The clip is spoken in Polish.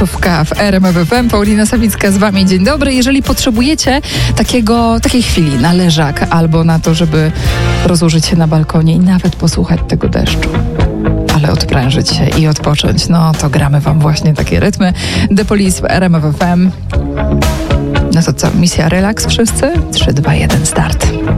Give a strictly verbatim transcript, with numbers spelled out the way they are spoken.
deszczówka w R M F F M. Paulina Sawicka z wami. Dzień dobry. Jeżeli potrzebujecie takiego, takiej chwili na leżak albo na to, żeby rozłożyć się na balkonie i nawet posłuchać tego deszczu, ale odprężyć się i odpocząć, no to gramy wam właśnie takie rytmy. The Police w R M F F M. No to co, misja relaks wszyscy? trzy, dwa, jeden, start.